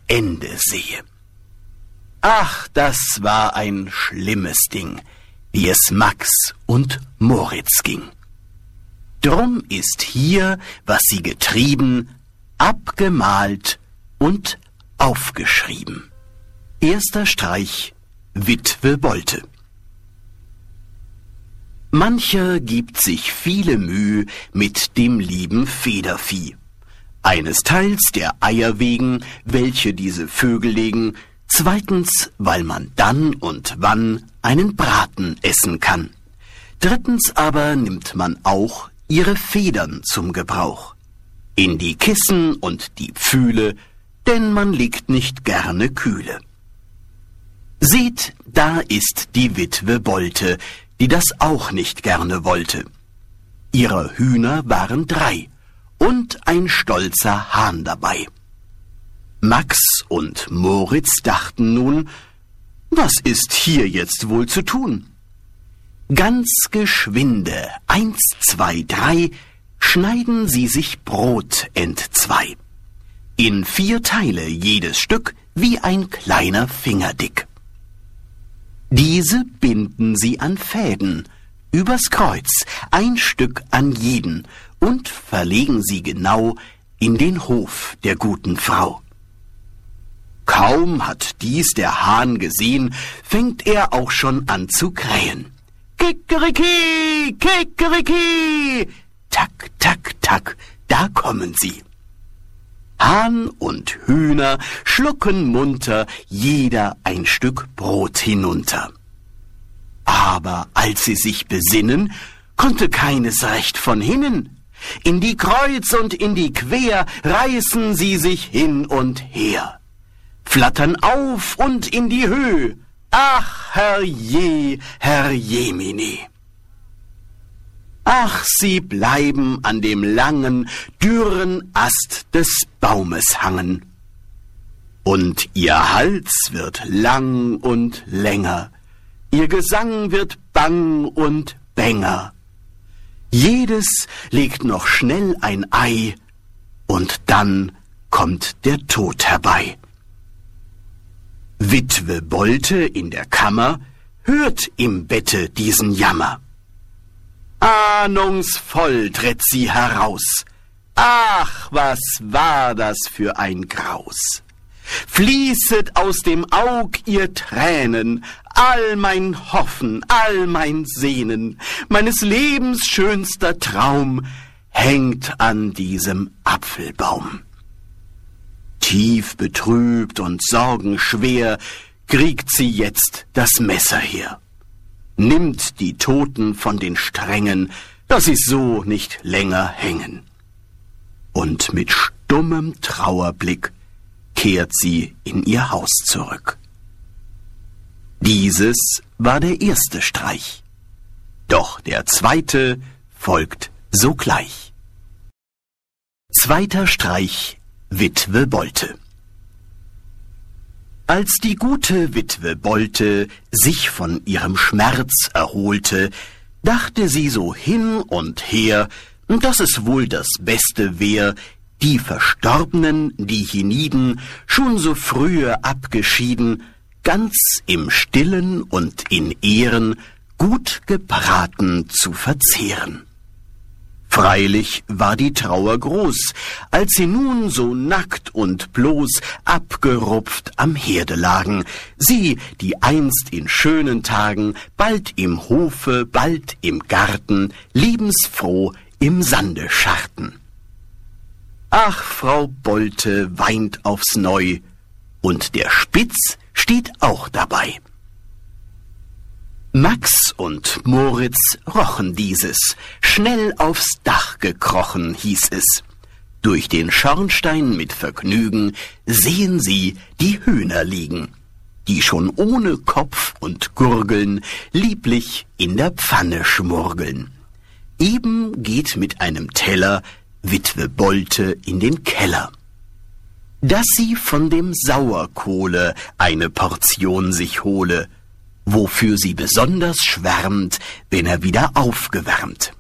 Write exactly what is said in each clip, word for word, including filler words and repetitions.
Ende sehe. Ach, das war ein schlimmes Ding, wie es Max und Moritz ging. Drum ist hier, was sie getrieben, abgemalt und aufgeschrieben. Erster Streich: Witwe Bolte. Mancher gibt sich viele Mühe mit dem lieben Federvieh. Eines Teils der Eier wegen, welche diese Vögel legen, zweitens, weil man dann und wann einen Braten essen kann. Drittens aber nimmt man auch ihre Federn zum Gebrauch. In die Kissen und die Pfühle, denn man liegt nicht gerne kühle. Seht, da ist die Witwe Bolte, die das auch nicht gerne wollte. Ihrer Hühner waren drei und ein stolzer Hahn dabei. Max und Moritz dachten nun, was ist hier jetzt wohl zu tun? Ganz geschwinde, eins, zwei, drei, schneiden sie sich Brot entzwei. In vier Teile jedes Stück, wie ein kleiner Finger dick. Diese binden sie an Fäden, übers Kreuz, ein Stück an jeden, und verlegen sie genau in den Hof der guten Frau. Kaum hat dies der Hahn gesehen, fängt er auch schon an zu krähen. Kikeriki, Kikeriki! Tack, tack, tack, da kommen sie. Hahn und Hühner schlucken munter jeder ein Stück Brot hinunter. Aber als sie sich besinnen, konnte keines recht von hinnen. In die Kreuz und in die Quer reißen sie sich hin und her, flattern auf und in die Höhe. Ach, herrje, herrjemine! Ach, sie bleiben an dem langen, dürren Ast des Baumes hangen. Und ihr Hals wird lang und länger, ihr Gesang wird bang und bänger. Jedes legt noch schnell ein Ei, und dann kommt der Tod herbei. Witwe Bolte in der Kammer hört im Bette diesen Jammer. Ahnungsvoll tritt sie heraus. Ach, was war das für ein Graus! Fließet aus dem Aug ihr Tränen, all mein Hoffen, all mein Sehnen, meines Lebens schönster Traum hängt an diesem Apfelbaum. Tief betrübt und sorgenschwer kriegt sie jetzt das Messer her, nimmt die Toten von den Strängen, dass sie so nicht länger hängen. Und mit stummem Trauerblick kehrt sie in ihr Haus zurück. Dieses war der erste Streich, doch der zweite folgt sogleich. Zweiter Streich: Witwe Bolte. Als die gute Witwe Bolte sich von ihrem Schmerz erholte, dachte sie so hin und her, dass es wohl das Beste wär, die Verstorbenen, die hienieden, schon so frühe abgeschieden, ganz im Stillen und in Ehren gut gebraten zu verzehren. Freilich war die Trauer groß, als sie nun so nackt und bloß abgerupft am Herde lagen, sie, die einst in schönen Tagen bald im Hofe, bald im Garten, lebensfroh im Sande scharrten. Ach, Frau Bolte weint aufs Neu, und der Spitz steht auch dabei. Max und Moritz rochen dieses, schnell aufs Dach gekrochen, hieß es. Durch den Schornstein mit Vergnügen sehen sie die Hühner liegen, die schon ohne Kopf und Gurgeln lieblich in der Pfanne schmurgeln. Eben geht mit einem Teller Witwe Bolte in den Keller, dass sie von dem Sauerkohle eine Portion sich hole, wofür sie besonders schwärmt, wenn er wieder aufgewärmt.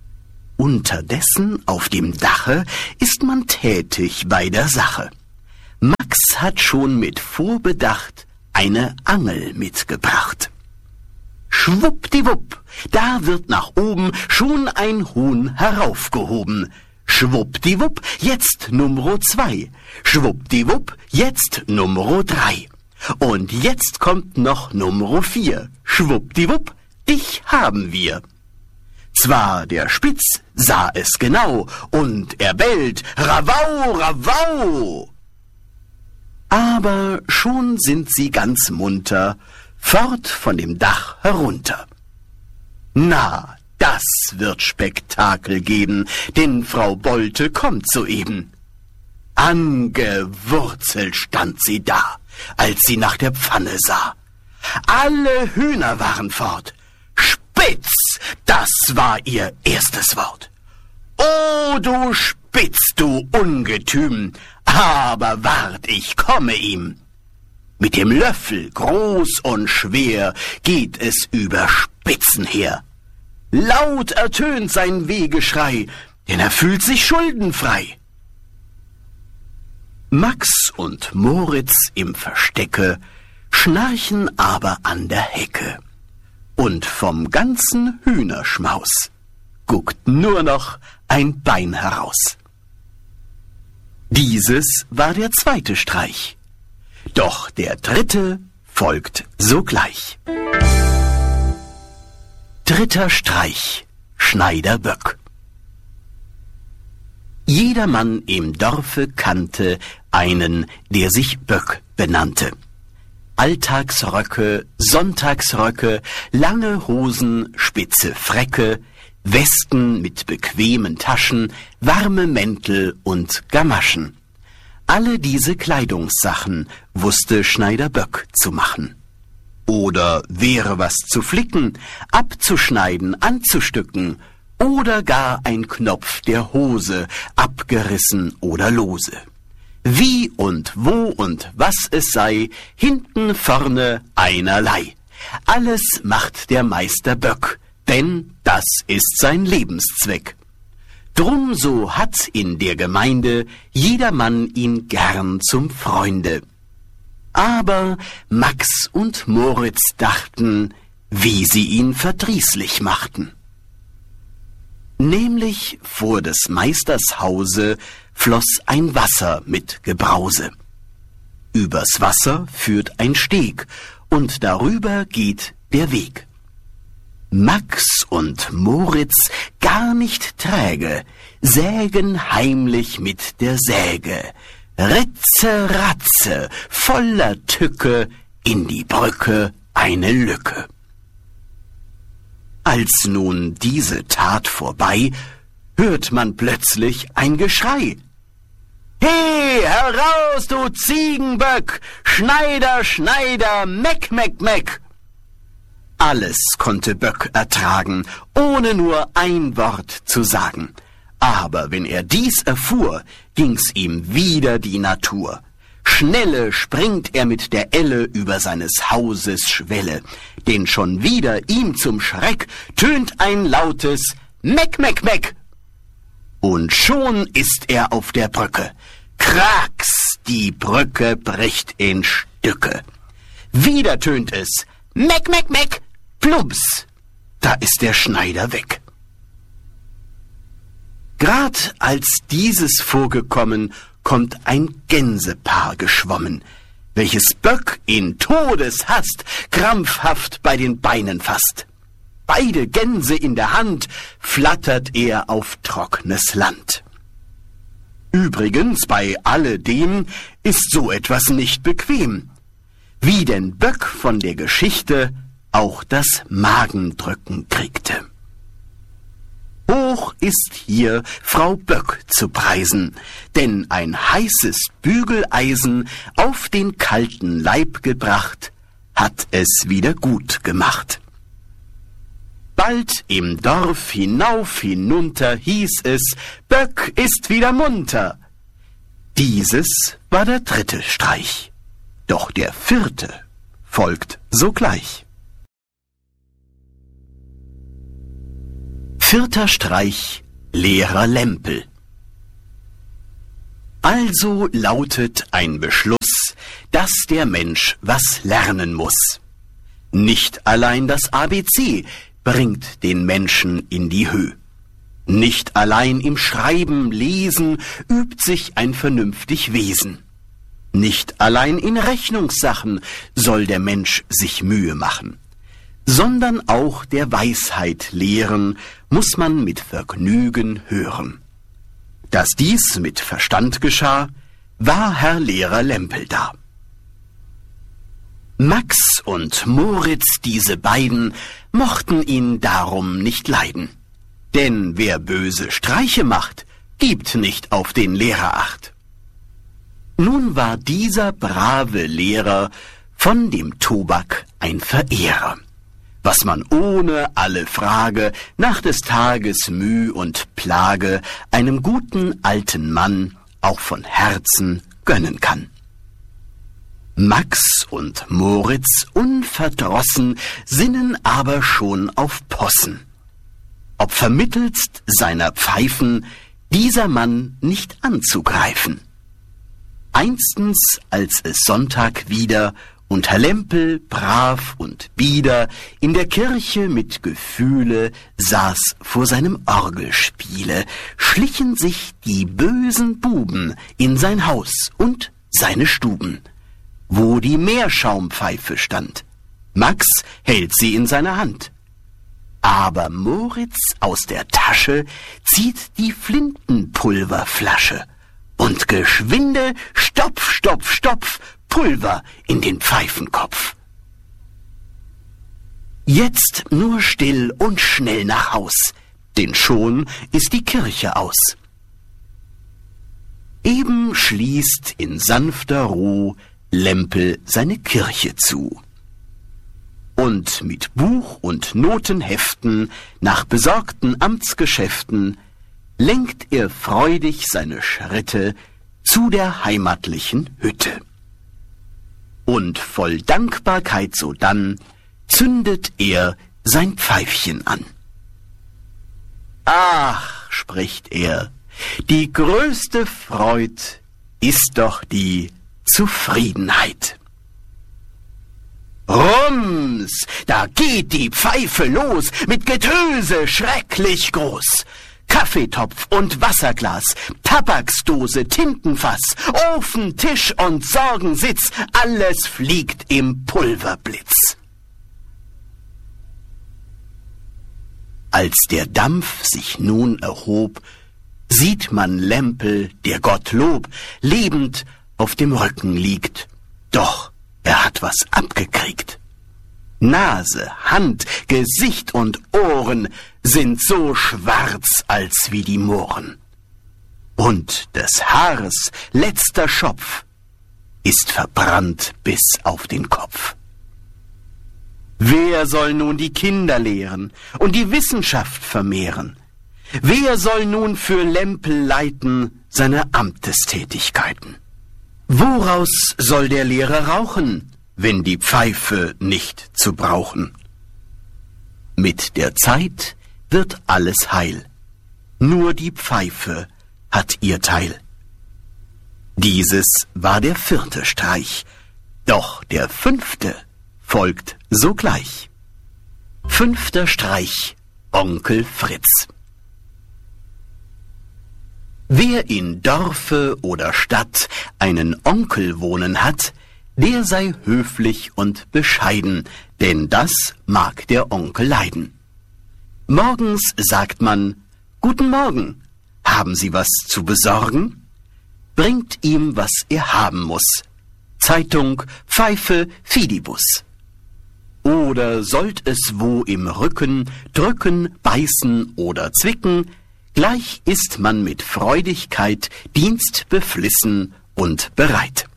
Unterdessen auf dem Dache ist man tätig bei der Sache. Max hat schon mit Vorbedacht eine Angel mitgebracht. Schwuppdiwupp, da wird nach oben schon ein Huhn heraufgehoben. Schwuppdiwupp, jetzt Nummer zwei. Schwuppdiwupp, jetzt Nummer drei. Und jetzt kommt noch Nummer vier. Schwuppdiwupp, dich haben wir. Zwar der Spitz sah es genau und er bellt Ravau, Ravau. Aber schon sind sie ganz munter, fort von dem Dach herunter. Na, das wird Spektakel geben, denn Frau Bolte kommt soeben. Angewurzelt stand sie da, als sie nach der Pfanne sah. Alle Hühner waren fort. Spitz, das war ihr erstes Wort. O du Spitz, du Ungetüm, aber wart, ich komme ihm. Mit dem Löffel, groß und schwer, geht es über Spitzen her. Laut ertönt sein Wehgeschrei, denn er fühlt sich schuldenfrei. Max und Moritz im Verstecke schnarchen aber an der Hecke. Und vom ganzen Hühnerschmaus guckt nur noch ein Bein heraus. Dieses war der zweite Streich, doch der dritte folgt sogleich. Dritter Streich, Schneider-Böck. Jedermann im Dorfe kannte einen, der sich Böck benannte. Alltagsröcke, Sonntagsröcke, lange Hosen, spitze Fräcke, Westen mit bequemen Taschen, warme Mäntel und Gamaschen. Alle diese Kleidungssachen wusste Schneider Böck zu machen. Oder wäre was zu flicken, abzuschneiden, anzustücken, oder gar ein Knopf der Hose, abgerissen oder lose. Wie und wo und was es sei, hinten, vorne einerlei. Alles macht der Meister Böck, denn das ist sein Lebenszweck. Drum so hat in der Gemeinde jedermann ihn gern zum Freunde. Aber Max und Moritz dachten, wie sie ihn verdrießlich machten. Nämlich vor des Meisters Hause floss ein Wasser mit Gebrause. Übers Wasser führt ein Steg, und darüber geht der Weg. Max und Moritz, gar nicht träge, sägen heimlich mit der Säge, Ritze, Ratze, voller Tücke, in die Brücke eine Lücke. Als nun diese Tat vorbei, hört man plötzlich ein Geschrei. He, heraus, du Ziegenböck! Schneider, Schneider, Meck, Meck, Meck! Alles konnte Böck ertragen, ohne nur ein Wort zu sagen. Aber wenn er dies erfuhr, ging's ihm wider die Natur. Schnelle springt er mit der Elle über seines Hauses Schwelle, denn schon wieder ihm zum Schreck tönt ein lautes Meck, Meck, Meck. Und schon ist er auf der Brücke. Kraks, die Brücke bricht in Stücke. Wieder tönt es Meck, Meck, Meck, plumps, da ist der Schneider weg. Grad als dieses vorgekommen, kommt ein Gänsepaar geschwommen, welches Böck in Todeshast krampfhaft bei den Beinen fasst. Beide Gänse in der Hand flattert er auf trocknes Land. Übrigens, bei alledem ist so etwas nicht bequem, wie denn Böck von der Geschichte auch das Magendrücken kriegte. Hoch ist hier Frau Böck zu preisen, denn ein heißes Bügeleisen auf den kalten Leib gebracht, hat es wieder gut gemacht. Bald im Dorf hinauf hinunter hieß es, Böck ist wieder munter. Dieses war der dritte Streich, doch der vierte folgt sogleich. Vierter Streich, leerer Lempel. Also lautet ein Beschluss, dass der Mensch was lernen muss. Nicht allein das A B C bringt den Menschen in die Höhe. Nicht allein im Schreiben, Lesen übt sich ein vernünftig Wesen. Nicht allein in Rechnungssachen soll der Mensch sich Mühe machen, sondern auch der Weisheit lehren muss man mit Vergnügen hören. Dass dies mit Verstand geschah, war Herr Lehrer Lempel da. Max und Moritz, diese beiden, mochten ihn darum nicht leiden. Denn wer böse Streiche macht, gibt nicht auf den Lehrer acht. Nun war dieser brave Lehrer von dem Tobak ein Verehrer, was man ohne alle Frage nach des Tages Müh und Plage einem guten alten Mann auch von Herzen gönnen kann. Max und Moritz unverdrossen sinnen aber schon auf Possen, ob vermittelst seiner Pfeifen dieser Mann nicht anzugreifen. Einstens, als es Sonntag wieder und Herr Lempel brav und bieder in der Kirche mit Gefühle saß vor seinem Orgelspiele, schlichen sich die bösen Buben in sein Haus und seine Stuben, wo die Meerschaumpfeife stand. Max hält sie in seiner Hand. Aber Moritz aus der Tasche zieht die Flintenpulverflasche und geschwinde stopf, stopf, stopf Pulver in den Pfeifenkopf. Jetzt nur still und schnell nach Haus, denn schon ist die Kirche aus. Eben schließt in sanfter Ruh Lempel seine Kirche zu. Und mit Buch und Notenheften nach besorgten Amtsgeschäften lenkt er freudig seine Schritte zu der heimatlichen Hütte. Und voll Dankbarkeit sodann zündet er sein Pfeifchen an. Ach, spricht er, die größte Freud ist doch die Zufriedenheit. Rums, da geht die Pfeife los, mit Getöse schrecklich groß. Kaffeetopf und Wasserglas, Tabaksdose, Tintenfass, Ofen, Tisch und Sorgensitz, alles fliegt im Pulverblitz. Als der Dampf sich nun erhob, sieht man Lempel, der Gottlob, lebend auf dem Rücken liegt. Doch er hat was abgekriegt. Nase, Hand, Gesicht und Ohren sind so schwarz als wie die Mohren. Und des Haares letzter Schopf ist verbrannt bis auf den Kopf. Wer soll nun die Kinder lehren und die Wissenschaft vermehren? Wer soll nun für Lempel leiten seine Amtestätigkeiten? Woraus soll der Lehrer rauchen, wenn die Pfeife nicht zu brauchen? Mit der Zeit wird alles heil, nur die Pfeife hat ihr Teil. Dieses war der vierte Streich, doch der fünfte folgt sogleich. Fünfter Streich, Onkel Fritz. Wer in Dorfe oder Stadt einen Onkel wohnen hat, der sei höflich und bescheiden, denn das mag der Onkel leiden. Morgens sagt man, »Guten Morgen, haben Sie was zu besorgen?« Bringt ihm, was er haben muss, Zeitung, Pfeife, Fidibus. Oder sollt es wo im Rücken drücken, beißen oder zwicken, gleich ist man mit Freudigkeit dienstbeflissen und bereit.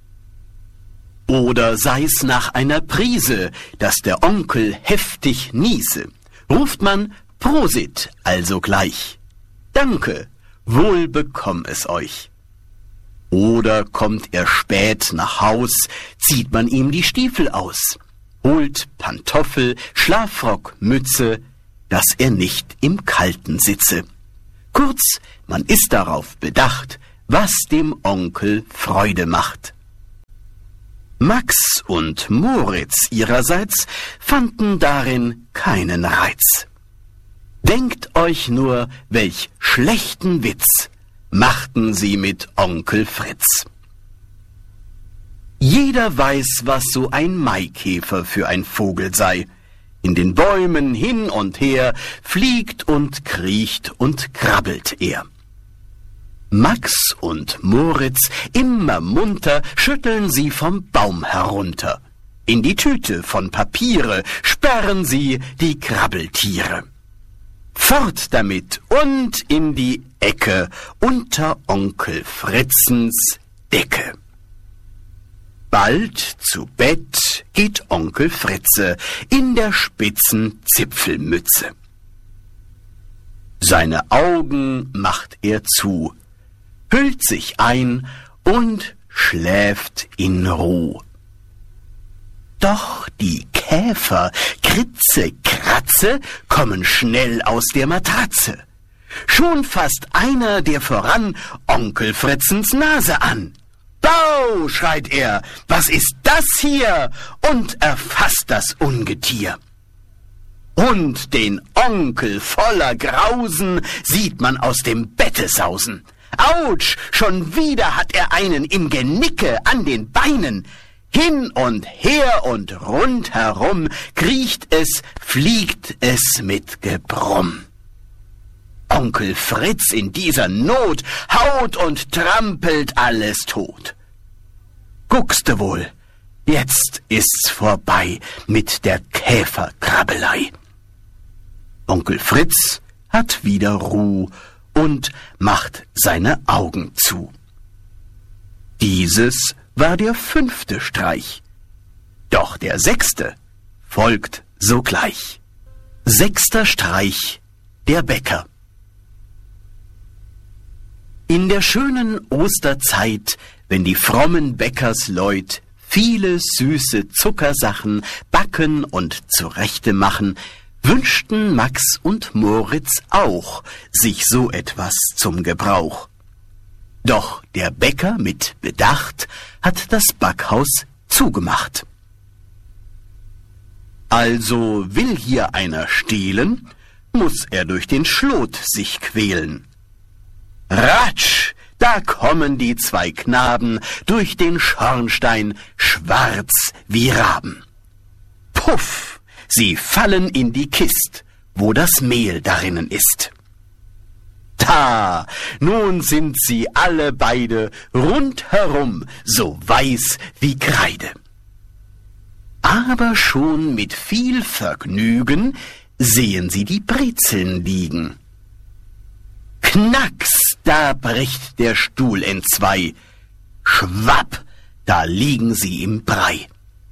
Oder sei's nach einer Prise, dass der Onkel heftig niese, ruft man Prosit also gleich. Danke, wohl bekomm es euch. Oder kommt er spät nach Haus, zieht man ihm die Stiefel aus, holt Pantoffel, Schlafrock, Mütze, dass er nicht im Kalten sitze. Kurz, man ist darauf bedacht, was dem Onkel Freude macht. Max und Moritz ihrerseits fanden darin keinen Reiz. Denkt euch nur, welch schlechten Witz machten sie mit Onkel Fritz. Jeder weiß, was so ein Maikäfer für ein Vogel sei. In den Bäumen hin und her fliegt und kriecht und krabbelt er. Max und Moritz, immer munter, schütteln sie vom Baum herunter. In die Tüte von Papiere sperren sie die Krabbeltiere. Fort damit und in die Ecke unter Onkel Fritzens Decke. Bald zu Bett geht Onkel Fritze in der spitzen Zipfelmütze. Seine Augen macht er zu, hüllt sich ein und schläft in Ruh. Doch die Käfer, Kritze, Kratze, kommen schnell aus der Matratze. Schon fasst einer der voran Onkel Fritzens Nase an. »Bau«, schreit er, »was ist das hier?« und erfasst das Ungetier. Und den Onkel voller Grausen sieht man aus dem Bette sausen. Autsch, schon wieder hat er einen im Genicke an den Beinen. Hin und her und rundherum kriecht es, fliegt es mit Gebrumm. Onkel Fritz in dieser Not haut und trampelt alles tot. Guckste wohl, jetzt ist's vorbei mit der Käferkrabbelei. Onkel Fritz hat wieder Ruh und macht seine Augen zu. Dieses war der fünfte Streich, doch der sechste folgt sogleich. Sechster Streich, der Bäcker. In der schönen Osterzeit, wenn die frommen Bäckersleut viele süße Zuckersachen backen und zurechte machen, wünschten Max und Moritz auch sich so etwas zum Gebrauch. Doch der Bäcker mit Bedacht hat das Backhaus zugemacht. Also will hier einer stehlen, muß er durch den Schlot sich quälen. Ratsch, da kommen die zwei Knaben durch den Schornstein schwarz wie Raben. Puff, sie fallen in die Kist, wo das Mehl darinnen ist. Da, nun sind sie alle beide rundherum so weiß wie Kreide. Aber schon mit viel Vergnügen sehen sie die Brezeln liegen. Knacks, da bricht der Stuhl entzwei. Schwapp, da liegen sie im Brei.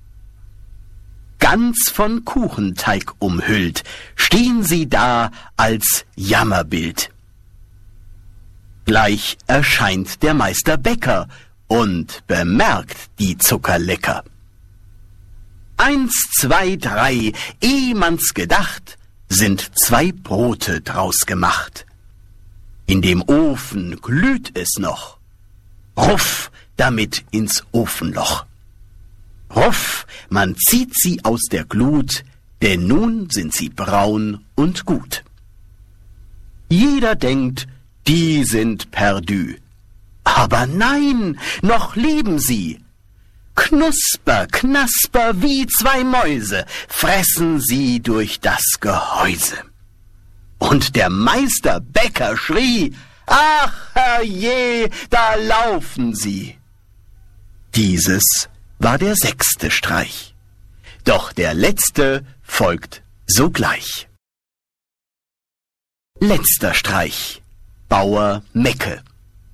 Ganz von Kuchenteig umhüllt, stehen sie da als Jammerbild. Gleich erscheint der Meister Bäcker und bemerkt die Zuckerlecker. Eins, zwei, drei, eh man's gedacht, sind zwei Brote draus gemacht. In dem Ofen glüht es noch. Ruff, damit ins Ofenloch. Ruff, man zieht sie aus der Glut, denn nun sind sie braun und gut. Jeder denkt, die sind perdü. Aber nein, noch leben sie. Knusper, knasper wie zwei Mäuse fressen sie durch das Gehäuse. Und der Meister Bäcker schrie, ach herrje, da laufen sie. Dieses war der sechste Streich, doch der letzte folgt sogleich. Letzter Streich, Bauer Mecke.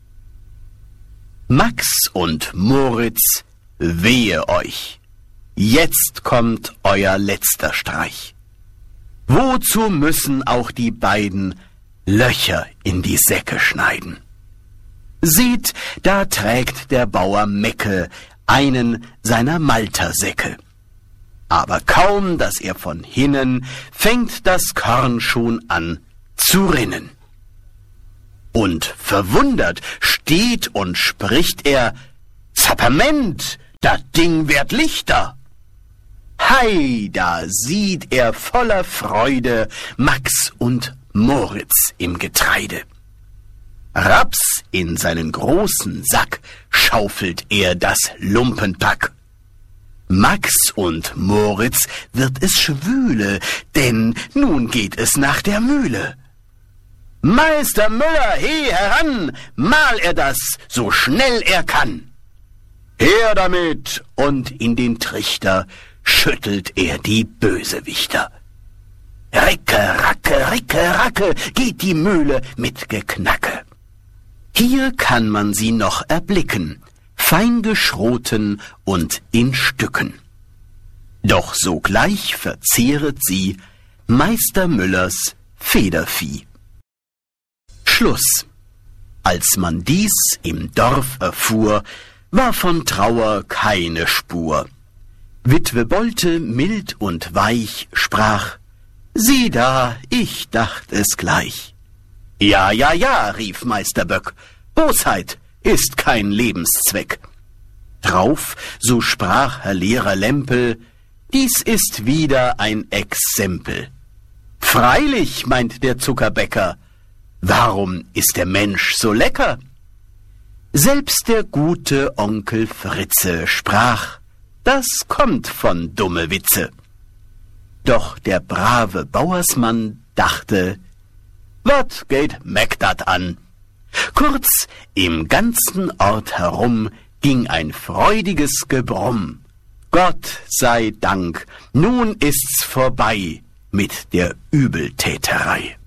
Max und Moritz, wehe euch, jetzt kommt euer letzter Streich. Wozu müssen auch die beiden Löcher in die Säcke schneiden? Seht, da trägt der Bauer Mecke einen seiner Maltersäcke. Aber kaum, dass er von hinnen, fängt das Korn schon an zu rinnen. und verwundert steht und spricht er: Sapperment, das Ding wird lichter. Hei, da sieht er voller Freude Max und Moritz im Getreide. Raps in seinen großen Sack schaufelt er das Lumpenpack. Max und Moritz wird es schwüle, denn nun geht es nach der Mühle. Meister Müller, he heran, mal er das, so schnell er kann. Her damit, und in den Trichter schüttelt er die Bösewichter. Ricke, racke, ricke, racke, geht die Mühle mit Geknacke. Hier kann man sie noch erblicken, fein geschroten und in Stücken. Doch sogleich verzehret sie Meister Müllers Federvieh. Schluss. Als man dies im Dorf erfuhr, war von Trauer keine Spur. Witwe Bolte mild und weich sprach: Sieh da, ich dacht es gleich. Ja, ja, ja, rief Meister Böck, Bosheit ist kein Lebenszweck. Drauf, so sprach Herr Lehrer Lempel: Dies ist wieder ein Exempel. Freilich, meint der Zuckerbäcker, warum ist der Mensch so lecker? Selbst der gute Onkel Fritze sprach: Das kommt von dumme Witze. Doch der brave Bauersmann dachte: Wat geht Meck dat an? Kurz, im ganzen Ort herum ging ein freudiges Gebrumm. Gott sei Dank, nun ist's vorbei mit der Übeltäterei.